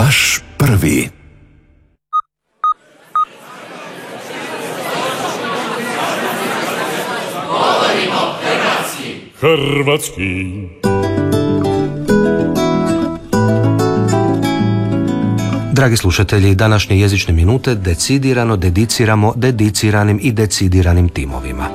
Vaš prvi. Hrvatski. Dragi slušatelji, današnje jezične minute decidirano dediciramo dediciranim i decidiranim timovima.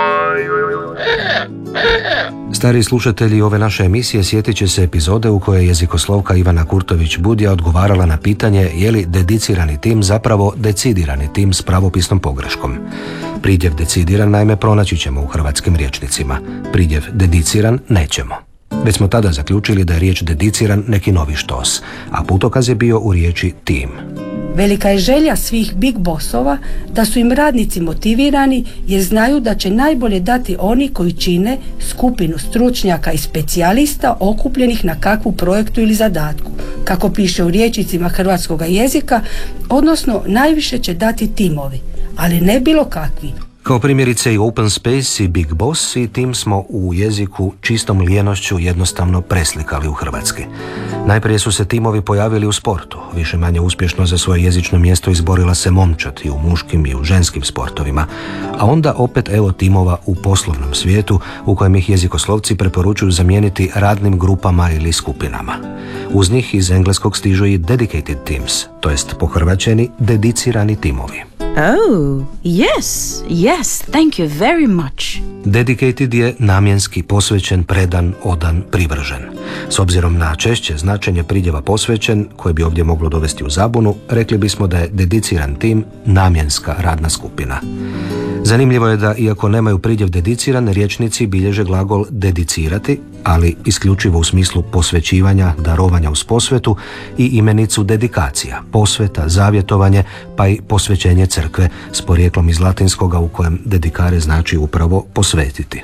Stariji slušatelji ove naše emisije sjetit će se epizode u kojoj je jezikoslovka Ivana Kurtović-Budja odgovarala na pitanje je li dedicirani tim zapravo decidirani tim s pravopisnom pogreškom. Pridjev decidiran naime pronaći ćemo u hrvatskim rječnicima. Pridjev dediciran nećemo. Već smo tada zaključili da je riječ dediciran neki novi štos, a putokaz je bio u riječi tim. Velika je želja svih big bossova da su im radnici motivirani jer znaju da će najbolje dati oni koji čine skupinu stručnjaka i specijalista okupljenih na kakvu projektu ili zadatku. Kako piše u rječnicima hrvatskog jezika, odnosno najviše će dati timovi, ali ne bilo kakvi. Kao primjerice i Open Space i Big Boss i tim smo u jeziku čistom lijenošću jednostavno preslikali u hrvatski. Najprije su se timovi pojavili u sportu. Više manje uspješno za svoje jezično mjesto izborila se momčad i u muškim i u ženskim sportovima. A onda opet evo timova u poslovnom svijetu u kojem ih jezikoslovci preporučuju zamijeniti radnim grupama ili skupinama. Uz njih iz engleskog stižu i dedicated teams, to jest pohrvaćeni dedicirani timovi. Oh, yes, thank you very much. Dedicated je namjenski, posvećen, predan, odan, privržen. S obzirom na češće značenje pridjeva posvećen, koje bi ovdje moglo dovesti u zabunu, rekli bismo da je dediciran tim namjenska radna skupina. Zanimljivo je da, iako nemaju pridjev dediciran, rječnici bilježe glagol dedicirati, ali isključivo u smislu posvećivanja, darovanja uz posvetu i imenicu dedikacija, posveta, zavjetovanje, pa i posvećenje crkve s porijeklom iz latinskoga u kojem dedikare znači upravo posvetiti.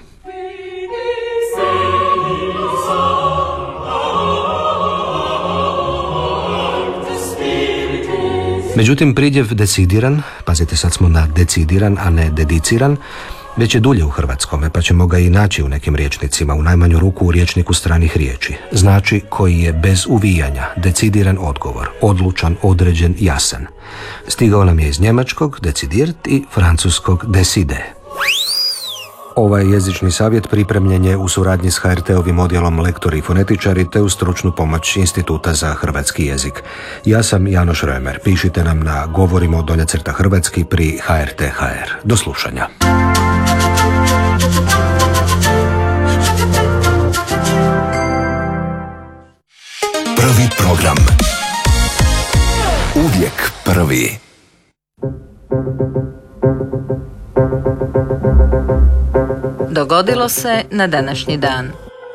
Međutim, pridjev decidiran, pazite sad smo na decidiran, a ne dediciran, već je dulje u hrvatskome, pa ćemo ga i naći u nekim rječnicima, u najmanju ruku u rječniku stranih riječi. Znači koji je bez uvijanja, decidiran odgovor, odlučan, određen, jasan. Stigao nam je iz njemačkog decidirt i francuskog decide. Ovaj jezični savjet pripremljen je u suradnji s HRT-ovim odjelom lektori i fonetičari te uz stručnu pomoć Instituta za hrvatski jezik. Ja sam Janoš Römer. Pišite nam na govorimo_hrvatski pri HRT.hr. Do slušanja. Prvi program. Uvijek prvi. Dogodilo se na današnji dan.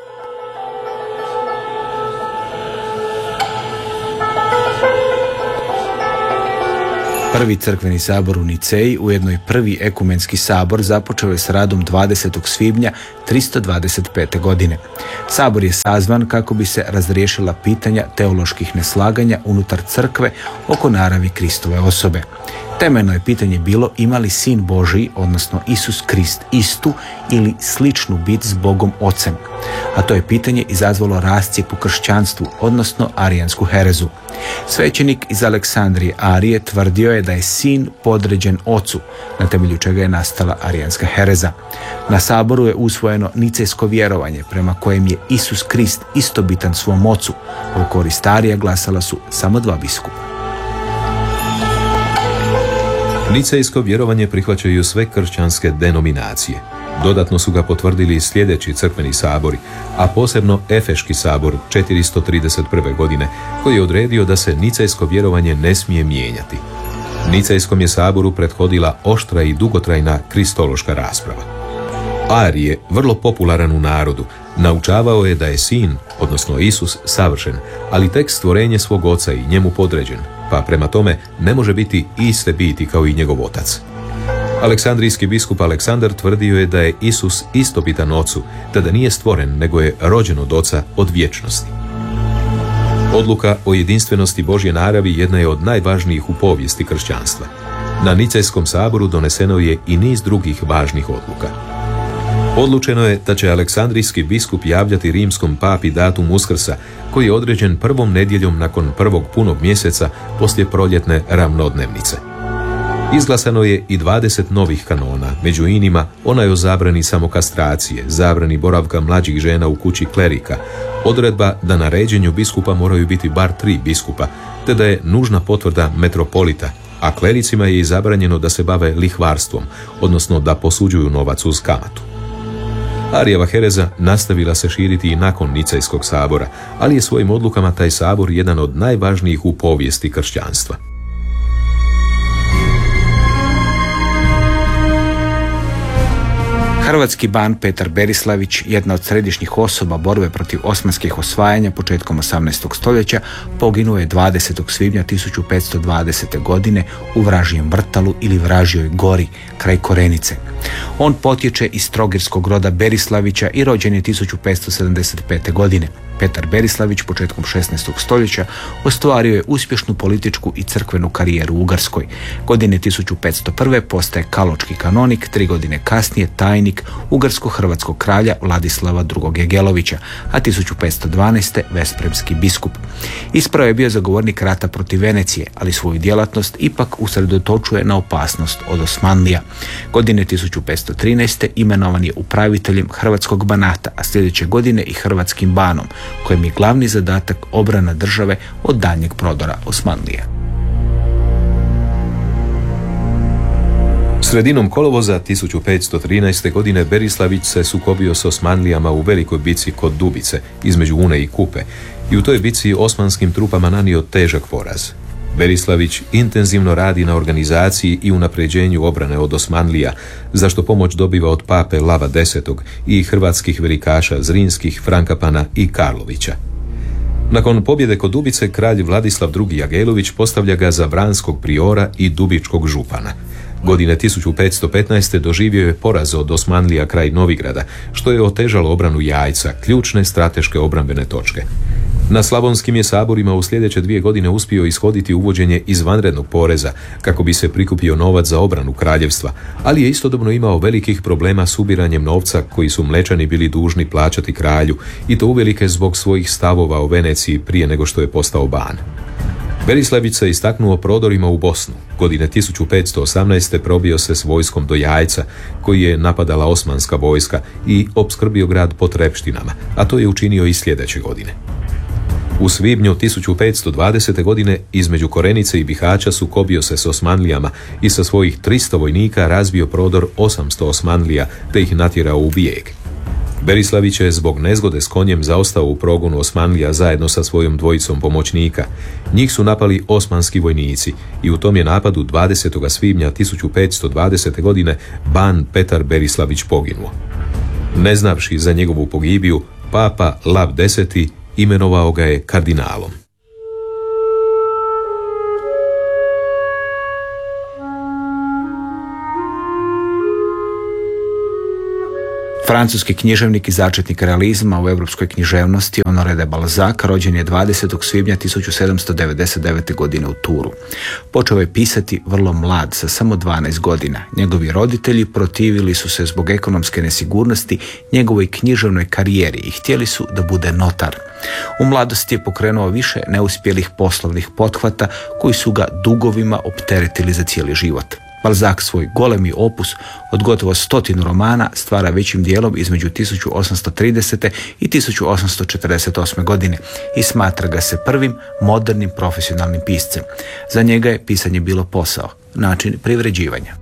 Prvi crkveni sabor u Niceji, ujedno i prvi ekumenski sabor, započeo je s radom 20. svibnja 325. godine. Sabor je sazvan kako bi se razriješila pitanja teoloških neslaganja unutar crkve oko naravi Kristove osobe. Temeljno je pitanje bilo ima li Sin Božji, odnosno Isus Krist, istu ili sličnu bit s Bogom Ocem. A to je pitanje izazvalo rascijep u kršćanstvu, odnosno arijansku herezu. Svećenik iz Aleksandrije Arije tvrdio je da je sin podređen ocu, na temelju čega je nastala arijanska hereza. Na saboru je usvojeno nicejsko vjerovanje prema kojem je Isus Krist istobitan svom ocu. U korist Arija glasala su samo 2 biskupa. Nicejsko vjerovanje prihvaćaju sve kršćanske denominacije. Dodatno su ga potvrdili sljedeći crkveni sabori, a posebno Efeški sabor 431. godine, koji je odredio da se nicejsko vjerovanje ne smije mijenjati. Nicejskom je saboru prethodila oštra i dugotrajna kristološka rasprava. Arije, vrlo popularan u narodu, naučavao je da je sin, odnosno Isus, savršen, ali tek stvorenje svog oca i njemu podređen, pa prema tome ne može biti iste biti kao i njegov otac. Aleksandrijski biskup Aleksandar tvrdio je da je Isus istobitan ocu, te da nije stvoren, nego je rođen od oca od vječnosti. Odluka o jedinstvenosti Božje naravi jedna je od najvažnijih u povijesti kršćanstva. Na Nicejskom saboru doneseno je i niz drugih važnih odluka. Odlučeno je da će aleksandrijski biskup javljati rimskom papi datum Uskrsa, koji je određen prvom nedjeljom nakon prvog punog mjeseca poslije proljetne ravnodnevnice. Izglasano je i 20 novih kanona, među inima onaj o zabrani samokastracije, zabrani boravka mlađih žena u kući klerika, odredba da na ređenju biskupa moraju biti bar 3 biskupa, te da je nužna potvrda metropolita, a klericima je i zabranjeno da se bave lihvarstvom, odnosno da posuđuju novac uz kamatu. Arijeva hereza nastavila se širiti i nakon Nicejskog sabora, ali je svojim odlukama taj sabor jedan od najvažnijih u povijesti kršćanstva. Hrvatski ban Petar Berislavić, jedna od središnjih osoba borbe protiv osmanskih osvajanja početkom 18. stoljeća, poginuo je 20. svibnja 1520. godine u Vražijem vrtalu ili Vražijoj gori, kraj Korenice. On potječe iz trogirskog roda Berislavića i rođen je 1575. godine. Petar Berislavić početkom 16. stoljeća ostvario je uspješnu političku i crkvenu karijeru u Ugarskoj. Godine 1501. postaje kaločki kanonik, 3 godine kasnije tajnik ugarsko-hrvatskog kralja Vladislava II. Jegelovića, a 1512. vespremski biskup. Ispravo je bio zagovornik rata protiv Venecije, ali svoju djelatnost ipak usredotočuje na opasnost od Osmanlija. Godine 1513. imenovan je upraviteljem Hrvatskog banata, a sljedeće godine i Hrvatskim banom, kojem je glavni zadatak obrana države od daljnjeg prodora Osmanlija. Sredinom kolovoza 1513. godine Berislavić se sukobio s Osmanlijama u velikoj bici kod Dubice, između Une i Kupe, i u toj bici osmanskim trupama nanio težak poraz. Berislavić intenzivno radi na organizaciji i unapređenju obrane od Osmanlija, za što pomoć dobiva od pape Lava X i hrvatskih velikaša Zrinskih, Frankapana i Karlovića. Nakon pobjede kod Dubice, kralj Vladislav II. Jagelović postavlja ga za vranskog priora i dubičkog župana. Godine 1515. doživio je poraz od Osmanlija kraj Novigrada, što je otežalo obranu Jajca, ključne strateške obrambene točke. Na slavonskim je saborima u sljedeće 2 godine uspio ishoditi uvođenje izvanrednog poreza kako bi se prikupio novac za obranu kraljevstva, ali je istodobno imao velikih problema s ubiranjem novca koji su Mlečani bili dužni plaćati kralju, i to uvelike zbog svojih stavova o Veneciji prije nego što je postao ban. Berislavić se istaknuo prodorima u Bosnu. Godine 1518. probio se s vojskom do Jajca, koji je napadala osmanska vojska, i opskrbio grad potrepštinama, a to je učinio i sljedeće godine. U svibnju 1520. godine između Korenice i Bihaća sukobio se s Osmanlijama i sa svojih 300 vojnika razbio prodor 800 Osmanlija te ih natjerao u bijeg. Berislavić je zbog nezgode s konjem zaostao u progonu Osmanlija zajedno sa svojom dvojicom pomoćnika. Njih su napali osmanski vojnici i u tom je napadu 20. svibnja 1520. godine ban Petar Berislavić poginuo. Ne znavši za njegovu pogibiju, papa Lav X imenovao ga je kardinalom. Francuski književnik i začetnik realizma u europskoj književnosti Honoré de Balzac rođen je 20. svibnja 1799. godine u Turu. Počeo je pisati vrlo mlad, sa samo 12 godina. Njegovi roditelji protivili su se zbog ekonomske nesigurnosti njegovoj književnoj karijeri i htjeli su da bude notar. U mladosti je pokrenuo više neuspjelih poslovnih pothvata koji su ga dugovima opteretili za cijeli život. Balzac svoj golemi opus od gotovo 100 romana stvara većim dijelom između 1830. i 1848. godine i smatra ga se prvim modernim profesionalnim piscem. Za njega je pisanje bilo posao, način privređivanja.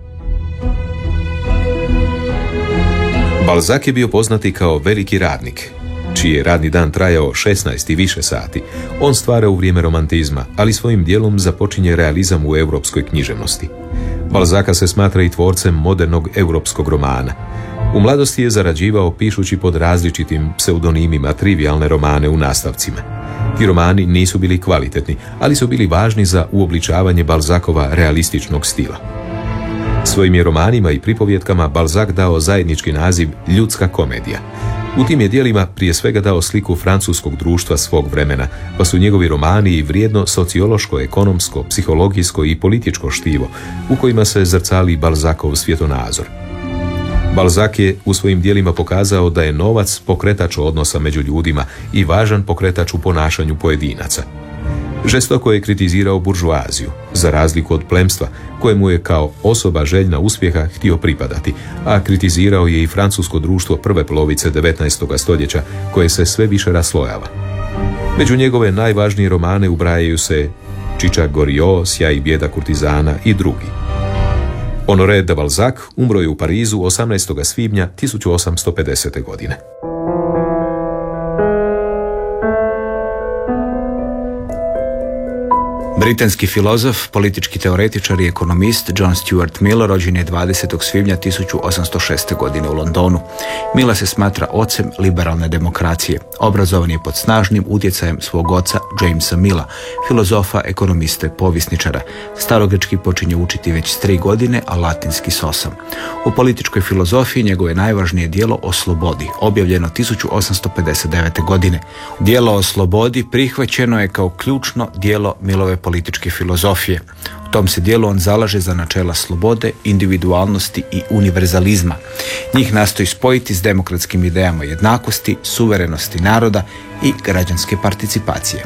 Balzac je bio poznati kao veliki radnik, čiji je radni dan trajao 16 i više sati. On stvara u vrijeme romantizma, ali svojim dijelom započinje realizam u europskoj književnosti. Balzaka se smatra i tvorcem modernog europskog romana. U mladosti je zarađivao pišući pod različitim pseudonimima trivijalne romane u nastavcima. Ti romani nisu bili kvalitetni, ali su bili važni za uobličavanje Balzacova realističnog stila. Svojim je romanima i pripovjetkama Balzac dao zajednički naziv ljudska komedija. U tim je djelima prije svega dao sliku francuskog društva svog vremena, pa su njegovi romani i vrijedno sociološko, ekonomsko, psihologijsko i političko štivo, u kojima se zrcali Balzacov svjetonazor. Balzac je u svojim dijelima pokazao da je novac pokretač odnosa među ljudima i važan pokretač u ponašanju pojedinaca. Žestoko je kritizirao buržoaziju, za razliku od plemstva, kojemu je kao osoba željna uspjeha htio pripadati, a kritizirao je i francusko društvo prve polovice 19. stoljeća, koje se sve više raslojava. Među njegove najvažnije romane ubrajaju se Čičak Goriot, Sjaj i bijeda kurtizana i drugi. Honoré de Balzac umro je u Parizu 18. svibnja 1850. godine. Britanski filozof, politički teoretičar i ekonomist John Stuart Mill rođen je 20. svibnja 1806. godine u Londonu. Milla se smatra ocem liberalne demokracije. Obrazovan je pod snažnim utjecajem svog oca Jamesa Milla, filozofa, ekonomiste, povjesničara. Starogrečki počinje učiti već s 3 godine, a latinski s 8. U političkoj filozofiji njegovo je najvažnije djelo o slobodi, objavljeno 1859. godine. Djelo o slobodi prihvaćeno je kao ključno djelo Millove političke filozofije. U tom se dijelu on zalaže za načela slobode, individualnosti i univerzalizma. Njih nastoji spojiti s demokratskim idejama jednakosti, suverenosti naroda i građanske participacije.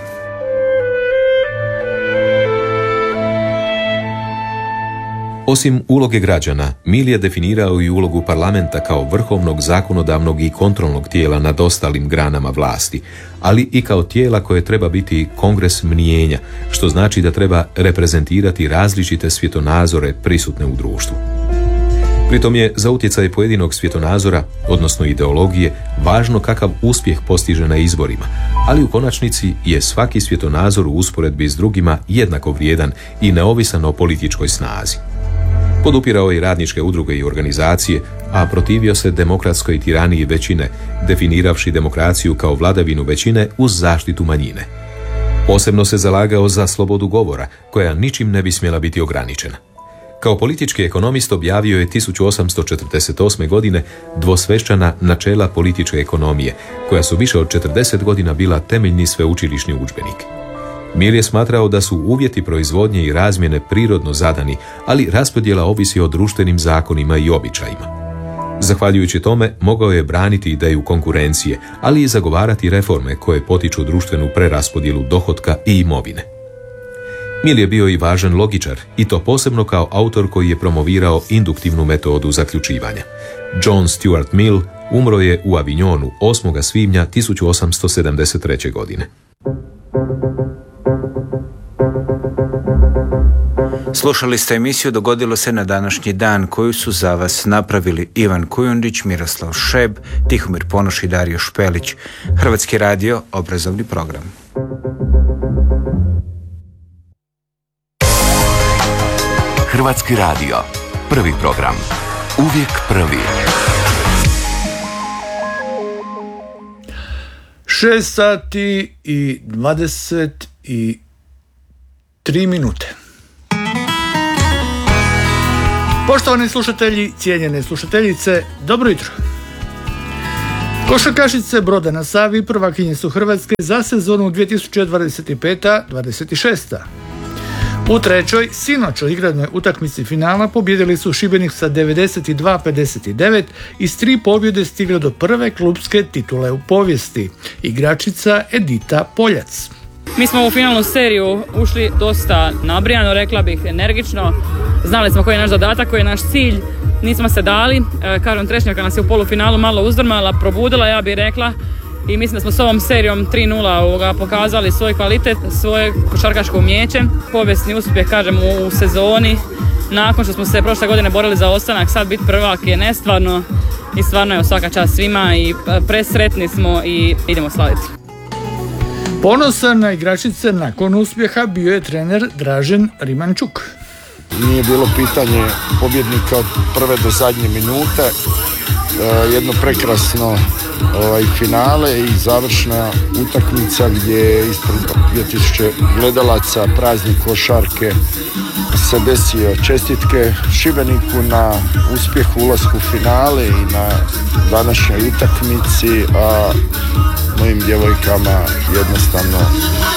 Osim uloge građana, Mill je definirao i ulogu parlamenta kao vrhovnog, zakonodavnog i kontrolnog tijela nad ostalim granama vlasti, ali i kao tijela koje treba biti kongres mnijenja, što znači da treba reprezentirati različite svjetonazore prisutne u društvu. Pritom je za utjecaj pojedinog svjetonazora, odnosno ideologije, važno kakav uspjeh postiže na izborima, ali u konačnici je svaki svjetonazor u usporedbi s drugima jednako vrijedan i neovisan o političkoj snazi. Podupirao je radničke udruge i organizacije, a protivio se demokratskoj tiraniji većine, definiravši demokraciju kao vladavinu većine uz zaštitu manjine. Posebno se zalagao za slobodu govora, koja ničim ne bi smjela biti ograničena. Kao politički ekonomist objavio je 1848. godine dvosvešćana načela političke ekonomije, koja su više od 40 godina bila temeljni sveučilišni udžbenik. Mill je smatrao da su uvjeti proizvodnje i razmjene prirodno zadani, ali raspodjela ovisi o društvenim zakonima i običajima. Zahvaljujući tome, mogao je braniti ideju konkurencije, ali i zagovarati reforme koje potiču društvenu preraspodjelu dohotka i imovine. Mill je bio i važan logičar, i to posebno kao autor koji je promovirao induktivnu metodu zaključivanja. John Stuart Mill umro je u Avignonu 8. svibnja 1873. godine. Slušali ste emisiju Dogodilo se na današnji dan, koju su za vas napravili Ivan Kujundžić, Miroslav Šeb, Tihomir Ponoš i Dario Špelić. Hrvatski radio, obrazovni program. Hrvatski radio, prvi program. Uvijek prvi. 6 sati i 23 minute. Poštovani slušatelji, cijenjene slušateljice, dobro jutro. Košarkašice Broda na Savi prvakinje su Hrvatske za sezonu 2025-26. U trećoj, sinoćoj igranoj utakmici finala pobjedili su Šibenik sa 92-59 i s 3 pobjede stigli do prve klubske titule u povijesti. Igračica Edita Poljac. Mi smo u finalnu seriju ušli dosta nabrijano, rekla bih energično. Znali smo koji je naš zadatak, koji je naš cilj. Nismo se dali. Karon Trešnjaka nas je u polufinalu malo uzdrmala, probudila, ja bih rekla. I mislim da smo s ovom serijom 3-0 pokazali svoj kvalitet, svoje košarkaško umijeće. Povijesni uspjeh, kažem, u sezoni. Nakon što smo se prošle godine borili za ostanak, sad biti prvak je nestvarno. I stvarno je svaka čast svima i presretni smo i idemo slaviti. Ponosan na igračice nakon uspjeha bio je trener Dražen Rimančuk. Nije bilo pitanje pobjednika od prve do zadnje minute. Jedno prekrasno finale i završna utakmica gdje je ispred 2000 gledalaca praznik košarke se desio. Čestitke Šibeniku na uspjehu ulasku u finale i na današnjoj utakmici, a mojim djevojkama jednostavno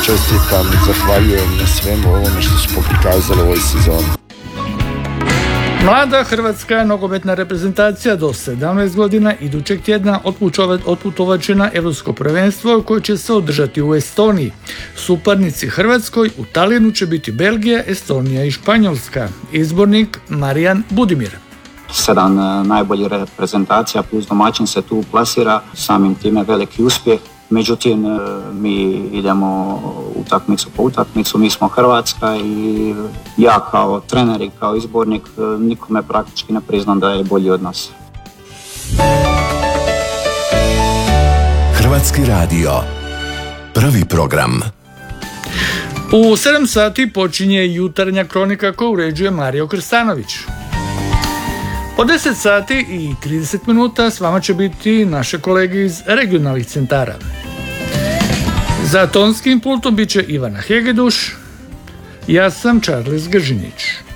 čestitam i zahvaljujem na svemu ovome što su pokazali u ovoj sezoni. Mlada hrvatska nogometna reprezentacija do 17 godina idućeg tjedna otputovat će na Europsko prvenstvo koje će se održati u Estoniji. Suparnici Hrvatskoj u Talinu će biti Belgija, Estonija i Španjolska. Izbornik Marijan Budimir. 7 najboljih reprezentacija plus domaćin se tu plasira, samim time veliki uspjeh. Međutim, mi idemo utakmicu po utakmicu, mi smo Hrvatska i ja kao trener i kao izbornik nikome praktički ne priznam da je bolji od nas. Hrvatski radio. Prvi program. U 7 sati počinje jutarnja kronika koju uređuje Mario Krstanović. Po 10 sati i 30 minuta s vama će biti naše kolege iz regionalnih centara. Za tonskim pultom bit će Ivana Hegeduš, ja sam Charles Gržinić.